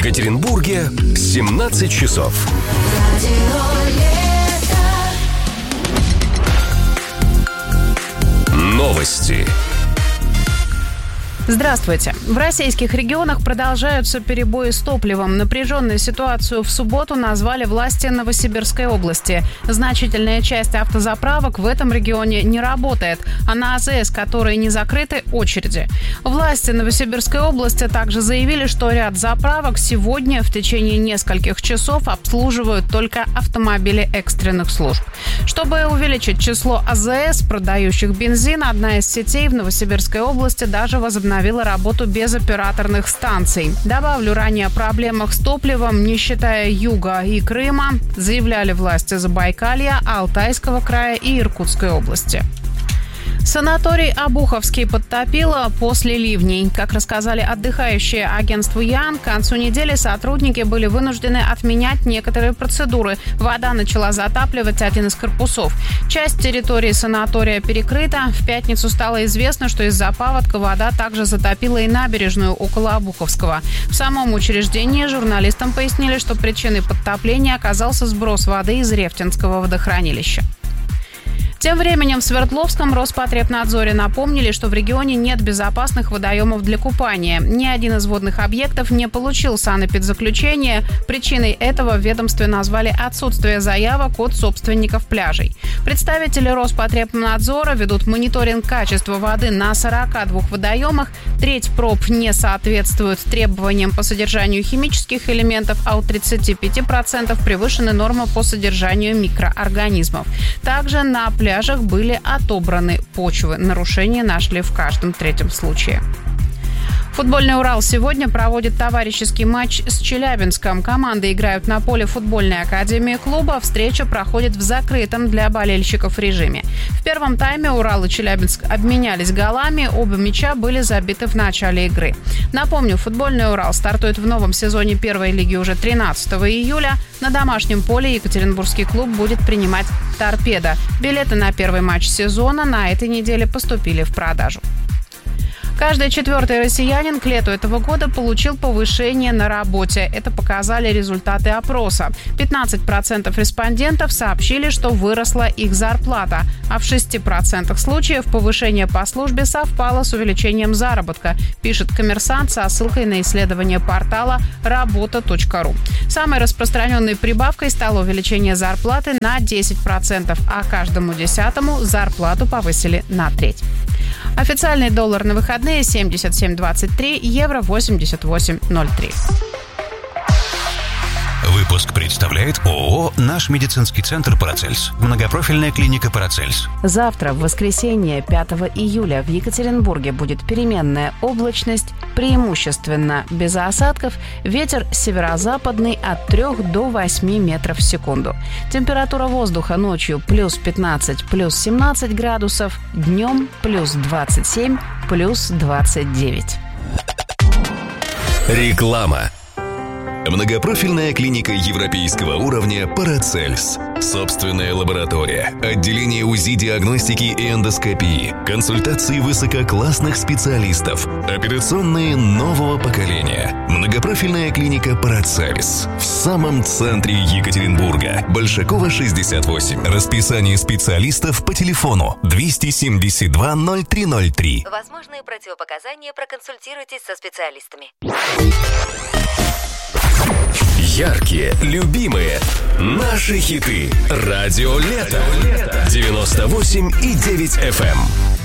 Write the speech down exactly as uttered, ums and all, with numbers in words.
Екатеринбурге семнадцать часов. Новости. Здравствуйте. В российских регионах продолжаются перебои с топливом. Напряженную ситуацию в субботу назвали власти Новосибирской области. Значительная часть автозаправок в этом регионе не работает, а на АЗС, которые не закрыты, очереди. Власти Новосибирской области также заявили, что ряд заправок сегодня в течение нескольких часов обслуживают только автомобили экстренных служб. Чтобы увеличить число АЗС, продающих бензин, одна из сетей в Новосибирской области даже возобновила работу без операторных станций. Добавлю, ранее о проблемах с топливом, не считая Юга и Крыма, заявляли власти Забайкалья, Алтайского края и Иркутской области. Санаторий Обуховский подтопило после ливней. Как рассказали отдыхающие агентству Ян, к концу недели сотрудники были вынуждены отменять некоторые процедуры. Вода начала затапливать один из корпусов. Часть территории санатория перекрыта. В пятницу стало известно, что из-за паводка вода также затопила и набережную около Обуховского. В самом учреждении журналистам пояснили, что причиной подтопления оказался сброс воды из Рефтинского водохранилища. Тем временем в Свердловском Роспотребнадзоре напомнили, что в регионе нет безопасных водоемов для купания. Ни один из водных объектов не получил санэпидзаключение. Причиной этого в ведомстве назвали отсутствие заявок от собственников пляжей. Представители Роспотребнадзора ведут мониторинг качества воды на сорока двух водоемах. Треть проб не соответствуют требованиям по содержанию химических элементов, а у тридцати пяти процентов превышены нормы по содержанию микроорганизмов. Также на пляже В пляжах были отобраны почвы. Нарушения нашли в каждом третьем случае. Футбольный «Урал» сегодня проводит товарищеский матч с Челябинском. Команды играют на поле футбольной академии клуба. Встреча проходит в закрытом для болельщиков режиме. В первом тайме «Урал» и Челябинск обменялись голами. Оба мяча были забиты в начале игры. Напомню, футбольный «Урал» стартует в новом сезоне первой лиги уже тринадцатого июля. На домашнем поле екатеринбургский клуб будет принимать «Торпедо». Билеты на первый матч сезона на этой неделе поступили в продажу. Каждый четвертый россиянин к лету этого года получил повышение на работе. Это показали результаты опроса. пятнадцать процентов респондентов сообщили, что выросла их зарплата, а в шести процентах случаев повышение по службе совпало с увеличением заработка, пишет «Коммерсант» со ссылкой на исследование портала работа точка ру. Самой распространенной прибавкой стало увеличение зарплаты на десять процентов, а каждому десятому зарплату повысили на треть. Официальный доллар на выходные семьдесят семь двадцать три, евро восемьдесят восемь ноль три. Выпуск представляет ООО «Наш медицинский центр Парацельс». Многопрофильная клиника Парацельс. Завтра, в воскресенье, пятого июля, в Екатеринбурге будет переменная облачность, преимущественно без осадков, ветер северо-западный от трёх до восьми метров в секунду. Температура воздуха ночью плюс пятнадцать, плюс семнадцать градусов, днем плюс двадцать семь, плюс двадцать девять. Реклама. Многопрофильная клиника европейского уровня «Парацельс». Собственная лаборатория, отделение УЗИ, диагностики и эндоскопии, консультации высококлассных специалистов, операционные нового поколения. Многопрофильная клиника «Парацельс» в самом центре Екатеринбурга. Большакова, шестьдесят восемь. Расписание специалистов по телефону двести семьдесят два ноль три ноль три. Возможные противопоказания, проконсультируйтесь со специалистами. Яркие, любимые, наши хиты. Радио Лето. девяносто восемь и девять эф эм.